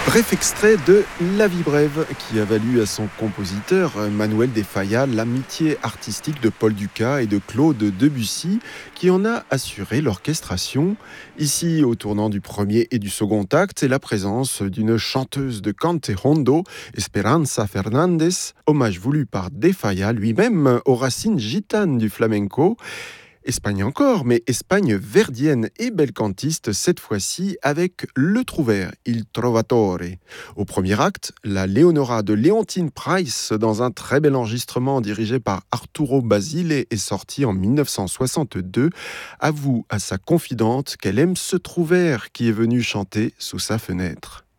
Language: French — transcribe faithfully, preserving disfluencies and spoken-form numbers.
Bref extrait de La vie brève qui a valu à son compositeur Manuel de Falla l'amitié artistique de Paul Dukas et de Claude Debussy qui en a assuré l'orchestration. Ici, au tournant du premier et du second acte, c'est la présence d'une chanteuse de cante hondo, Esperanza Fernandez, hommage voulu par De Falla lui-même aux racines gitanes du flamenco. Espagne encore, mais Espagne verdienne et belcantiste cette fois-ci avec Le Trouvère, Il Trovatore. Au premier acte, la Leonora de Leontine Price dans un très bel enregistrement dirigé par Arturo Basile est sorti en dix-neuf cent soixante-deux, avoue à sa confidente qu'elle aime ce Trouvère qui est venu chanter sous sa fenêtre.